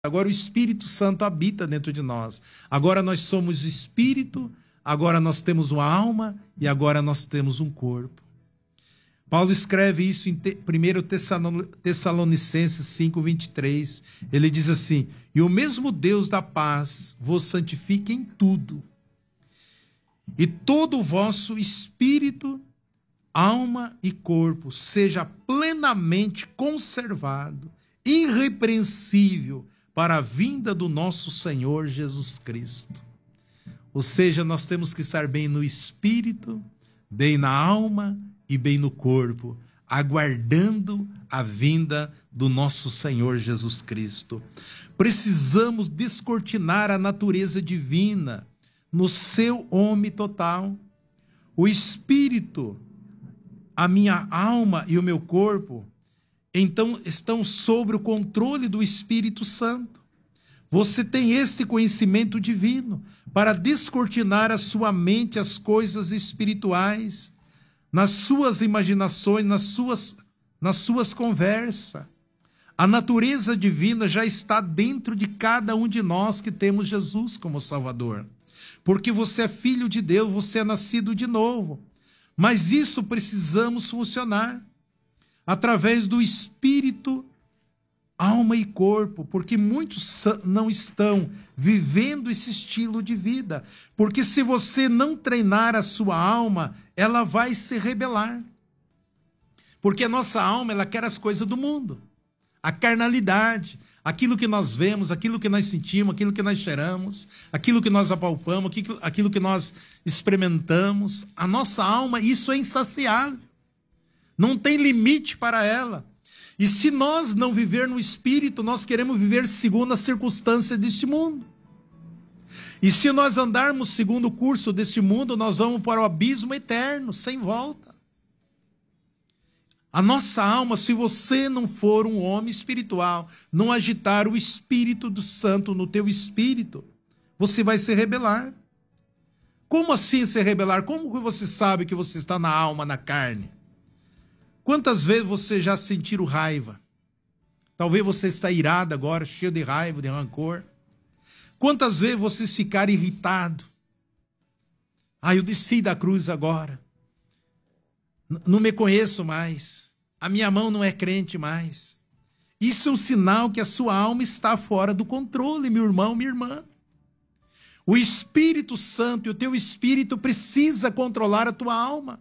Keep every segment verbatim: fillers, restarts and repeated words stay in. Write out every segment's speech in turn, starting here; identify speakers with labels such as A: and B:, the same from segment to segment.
A: Agora o Espírito Santo habita dentro de nós. Agora nós somos espírito, agora nós temos uma alma e agora nós temos um corpo. Paulo escreve isso em primeiro Tessalonicenses cinco, vinte e três. Ele diz assim: e o mesmo Deus da paz vos santifique em tudo, e todo o vosso espírito, alma e corpo seja plenamente conservado, irrepreensível, para a vinda do nosso Senhor Jesus Cristo. Ou seja, nós temos que estar bem no espírito, bem na alma e bem no corpo, aguardando a vinda do nosso Senhor Jesus Cristo. Precisamos descortinar a natureza divina no seu homem total. O espírito, a minha alma e o meu corpo, então estão sob o controle do Espírito Santo. Você tem esse conhecimento divino para descortinar a sua mente às coisas espirituais, nas suas imaginações, nas suas, nas suas conversas. A natureza divina já está dentro de cada um de nós que temos Jesus como Salvador. Porque você é filho de Deus, você é nascido de novo. Mas isso precisamos funcionar através do espírito, alma e corpo, porque muitos não estão vivendo esse estilo de vida. Porque se você não treinar a sua alma, ela vai se rebelar. Porque a nossa alma, ela quer as coisas do mundo, a carnalidade, aquilo que nós vemos, aquilo que nós sentimos, aquilo que nós cheiramos, aquilo que nós apalpamos, aquilo que nós experimentamos. A nossa alma, isso é insaciável. Não tem limite para ela. E se nós não viver no Espírito, nós queremos viver segundo as circunstâncias deste mundo. E se nós andarmos segundo o curso deste mundo, nós vamos para o abismo eterno, sem volta. A nossa alma, se você não for um homem espiritual, não agitar o Espírito do Santo no teu espírito, você vai se rebelar. Como assim se rebelar? Como que você sabe que você está na alma, na carne? Quantas vezes você já sentiu raiva? Talvez você está irado agora, cheio de raiva, de rancor. Quantas vezes você ficar irritado? Ah, eu desci da cruz agora. Não me conheço mais. A minha mão não é crente mais. Isso é um sinal que a sua alma está fora do controle, meu irmão, minha irmã. O Espírito Santo e o teu espírito precisa controlar a tua alma.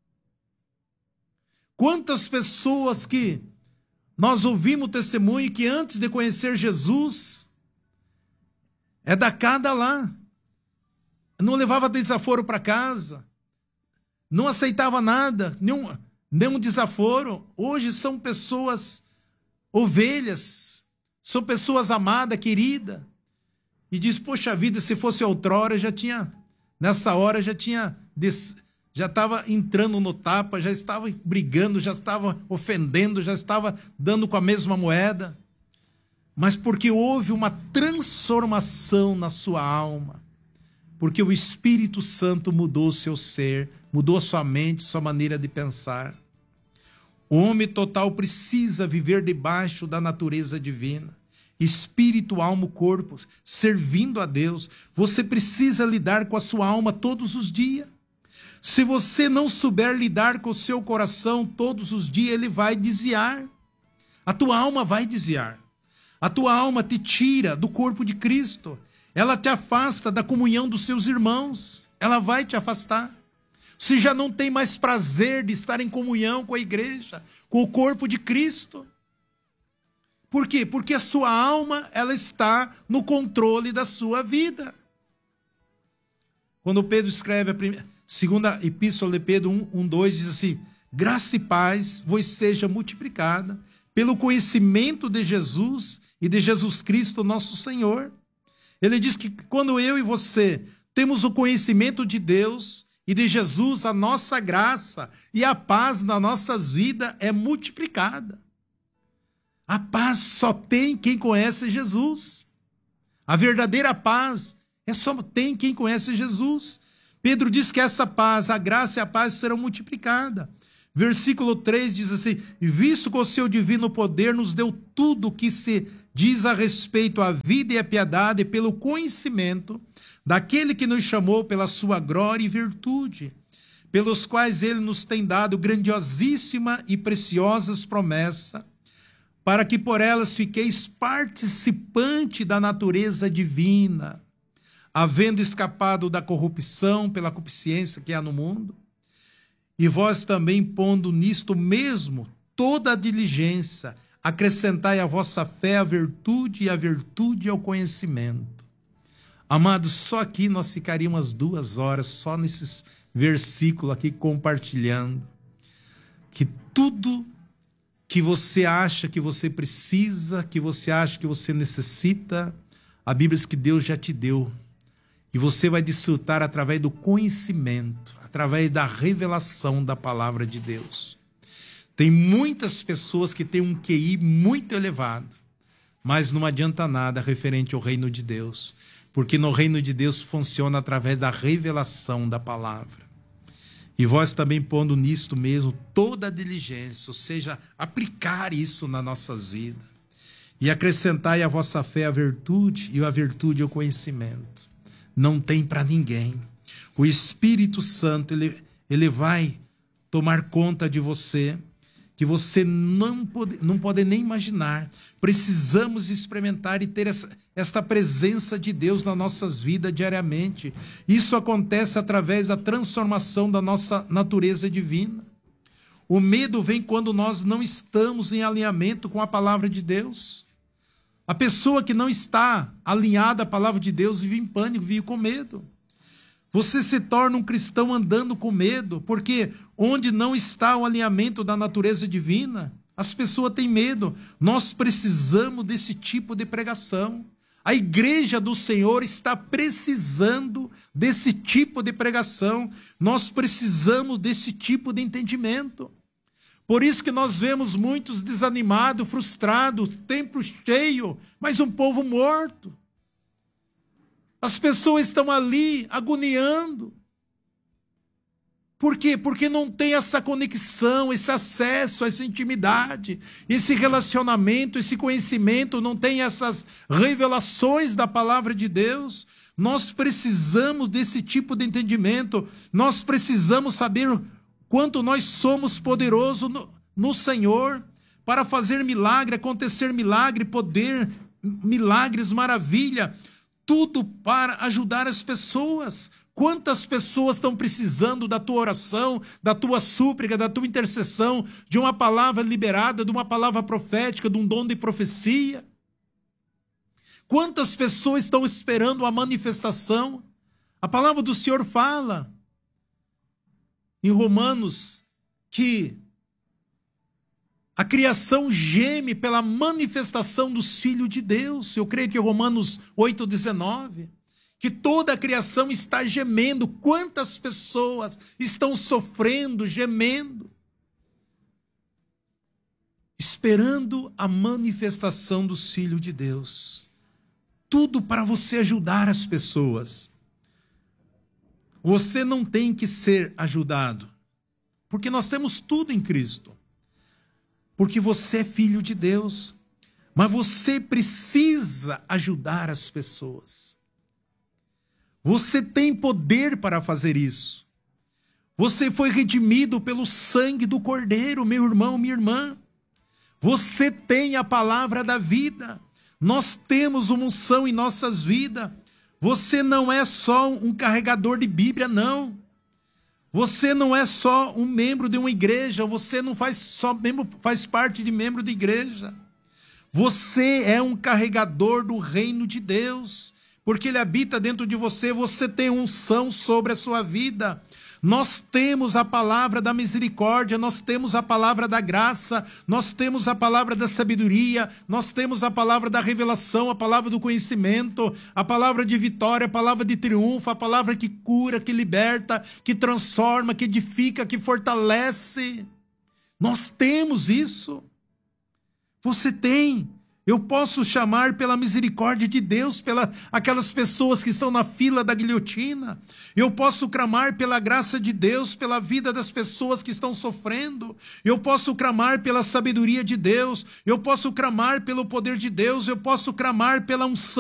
A: Quantas pessoas que nós ouvimos o testemunho que antes de conhecer Jesus, é da cada lá, não levava desaforo para casa, não aceitava nada, nenhum, nenhum desaforo. Hoje são pessoas ovelhas, são pessoas amadas, queridas, e diz, poxa vida, se fosse outrora, já tinha, nessa hora já tinha des... já estava entrando no tapa, já estava brigando, já estava ofendendo, já estava dando com a mesma moeda. Mas porque houve uma transformação na sua alma, porque o Espírito Santo mudou o seu ser, mudou a sua mente, sua maneira de pensar. O homem total precisa viver debaixo da natureza divina, espírito, alma, corpo, servindo a Deus. Você precisa lidar com a sua alma todos os dias. Se você não souber lidar com o seu coração todos os dias, ele vai desviar. A tua alma vai desviar. A tua alma te tira do corpo de Cristo. Ela te afasta da comunhão dos seus irmãos. Ela vai te afastar. Você já não tem mais prazer de estar em comunhão com a igreja, com o corpo de Cristo. Por quê? Porque a sua alma, ela está no controle da sua vida. Quando Pedro escreve a primeira... Segunda Epístola de Pedro um, um, dois diz assim: graça e paz vos seja multiplicada pelo conhecimento de Jesus e de Jesus Cristo, nosso Senhor. Ele diz que quando eu e você temos o conhecimento de Deus e de Jesus, a nossa graça e a paz nas nossas vidas é multiplicada. A paz só tem quem conhece Jesus. A verdadeira paz é só tem quem conhece Jesus. Pedro diz que essa paz, a graça e a paz serão multiplicadas. Versículo três diz assim: visto que o seu divino poder nos deu tudo que se diz a respeito à vida e à piedade pelo conhecimento daquele que nos chamou pela sua glória e virtude, pelos quais ele nos tem dado grandiosíssima e preciosas promessas, para que por elas fiqueis participante da natureza divina, havendo escapado da corrupção pela concupiscência que há no mundo, e vós também, pondo nisto mesmo toda a diligência, acrescentai à vossa fé a virtude, e a virtude ao conhecimento. Amados, só aqui nós ficaríamos duas horas, só nesses versículos aqui compartilhando, que tudo que você acha que você precisa, que você acha que você necessita, a Bíblia diz que Deus já te deu. E você vai desfrutar através do conhecimento, através da revelação da palavra de Deus. Tem muitas pessoas que têm um Q I muito elevado, mas não adianta nada referente ao reino de Deus, porque no reino de Deus funciona através da revelação da palavra. E vós também pondo nisto mesmo toda a diligência, ou seja, aplicar isso nas nossas vidas. E acrescentai à vossa fé a virtude, e a virtude o conhecimento. Não tem para ninguém. O Espírito Santo, ele, ele vai tomar conta de você, que você não pode, não pode nem imaginar. Precisamos experimentar e ter essa, esta presença de Deus nas nossas vidas diariamente. Isso acontece através da transformação da nossa natureza divina. O medo vem quando nós não estamos em alinhamento com a palavra de Deus. A pessoa que não está alinhada à palavra de Deus vive em pânico, vive com medo. Você se torna um cristão andando com medo, porque onde não está o alinhamento da natureza divina, as pessoas têm medo. Nós precisamos desse tipo de pregação. A igreja do Senhor está precisando desse tipo de pregação. Nós precisamos desse tipo de entendimento. Por isso que nós vemos muitos desanimados, frustrados, templo cheio, mas um povo morto. As pessoas estão ali agoniando. Por quê? Porque não tem essa conexão, esse acesso, essa intimidade, esse relacionamento, esse conhecimento, não tem essas revelações da palavra de Deus. Nós precisamos desse tipo de entendimento. Nós precisamos saber quanto nós somos poderosos no, no Senhor para fazer milagre, acontecer milagre, poder, milagres, maravilha. Tudo para ajudar as pessoas. Quantas pessoas estão precisando da tua oração, da tua súplica, da tua intercessão, de uma palavra liberada, de uma palavra profética, de um dom de profecia? Quantas pessoas estão esperando a manifestação? A palavra do Senhor fala em Romanos que a criação geme pela manifestação dos filhos de Deus. Eu creio que Romanos oito, dezenove. Que toda a criação está gemendo. Quantas pessoas estão sofrendo, gemendo, esperando a manifestação dos filhos de Deus. Tudo para você ajudar as pessoas. Você não tem que ser ajudado, porque nós temos tudo em Cristo. Porque você é filho de Deus, mas você precisa ajudar as pessoas. Você tem poder para fazer isso. Você foi redimido pelo sangue do Cordeiro, meu irmão, minha irmã. Você tem a palavra da vida. Nós temos uma unção em nossas vidas. Você não é só um carregador de Bíblia, não. Você não é só um membro de uma igreja, você não faz, só membro, faz parte de membro de igreja. Você é um carregador do reino de Deus, porque Ele habita dentro de você, você tem unção sobre a sua vida. Nós temos a palavra da misericórdia, nós temos a palavra da graça, nós temos a palavra da sabedoria, nós temos a palavra da revelação, a palavra do conhecimento, a palavra de vitória, a palavra de triunfo, a palavra que cura, que liberta, que transforma, que edifica, que fortalece. Nós temos isso. Você tem. Eu posso chamar pela misericórdia de Deus, pela aquelas pessoas que estão na fila da guilhotina. Eu posso clamar pela graça de Deus, pela vida das pessoas que estão sofrendo. Eu posso clamar pela sabedoria de Deus. Eu posso clamar pelo poder de Deus. Eu posso clamar pela unção